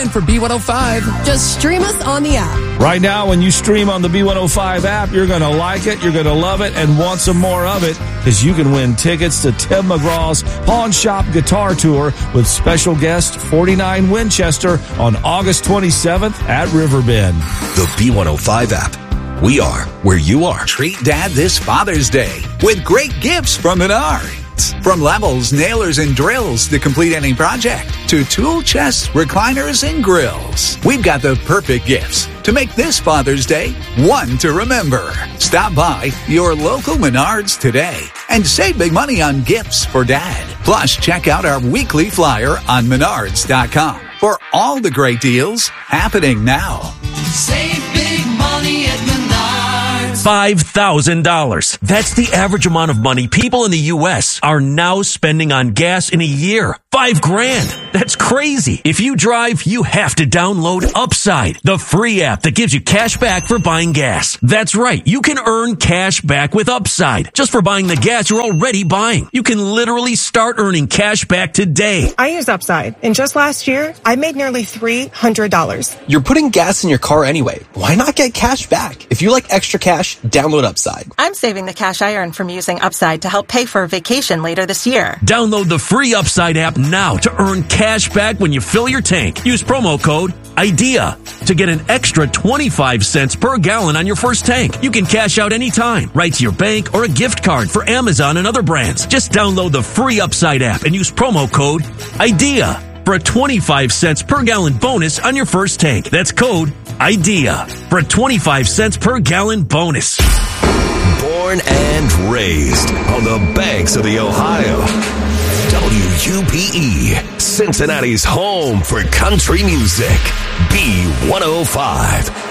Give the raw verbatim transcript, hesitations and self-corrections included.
in for B one oh five. Just stream us on the app. Right now, when you stream on the B one oh five app, you're going to like it, you're going to love it, and want some more of it, because you can win tickets to Tim McGraw's Pawn Shop Guitar Tour with special guest forty-nine Winchester on August twenty-seventh at Riverbend. The B one oh five app. We are where you are. Treat Dad this Father's Day with great gifts from Menards. From levels, nailers, and drills to complete any project, to tool chests, recliners, and grills. We've got the perfect gifts to make this Father's Day one to remember. Stop by your local Menards today and save big money on gifts for Dad. Plus, check out our weekly flyer on menards dot com for all the great deals happening now. Save big money at Menards. five thousand dollars. That's the average amount of money people in the U S are now spending on gas in a year. Five grand. That's crazy. If you drive, you have to download Upside, the free app that gives you cash back for buying gas. That's right. You can earn cash back with Upside just for buying the gas you're already buying. You can literally start earning cash back today. I use Upside, and just last year, I made nearly three hundred dollars. You're putting gas in your car anyway. Why not get cash back? If you like extra cash, download Upside. I'm saving the cash I earn from using Upside to help pay for a vacation later this year. Download the free Upside app now to earn cash back when you fill your tank. Use promo code IDEA to get an extra twenty-five cents per gallon on your first tank. You can cash out anytime, right to your bank or a gift card for Amazon and other brands. Just download the free Upside app and use promo code IDEA for a twenty-five cents per gallon bonus on your first tank. That's code IDEA for a twenty-five cents per gallon bonus. Born and raised on the banks of the Ohio. W U P E, Cincinnati's home for country music. B one oh five.